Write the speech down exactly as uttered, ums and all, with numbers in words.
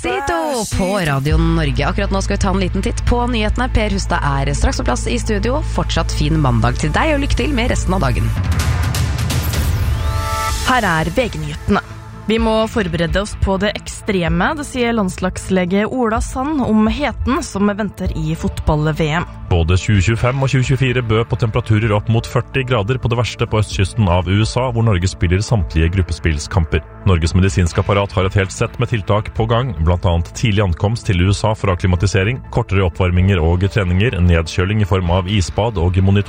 Despacito på Radio Norge. Akkurat nå skal vi ta en liten titt på nyhetene. Per Hustad er straks på plass i studio. Fortsatt fin mandag til deg, og lykke til med resten av dagen. Her er V G-nyhetene. Vi må forberede oss på det ekstreme, det sier landslagslege Ola Sand om heten som venter i fotball-V M. Både tjue tjuefem og tjue tjuefire bød på temperaturer opp mot førti grader på det verste på østkysten av U S A, hvor Norge spiller samtlige gruppespillskamper. Norges medisinske apparat har et helt sett med tiltak på gang, blant annet tidlig ankomst til U S A for akklimatisering, kortere oppvarminger og treninger, nedkjøling i form av isbad og monitor